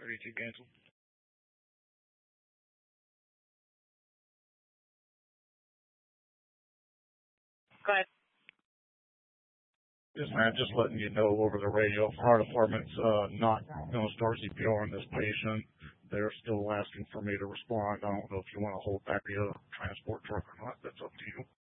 32 cancel. Go ahead. Yes, man, just letting you know over the radio, fire department's not going to start CPR on this patient. They're still asking for me to respond. I don't know if you want to hold back the transport truck or not. That's up to you.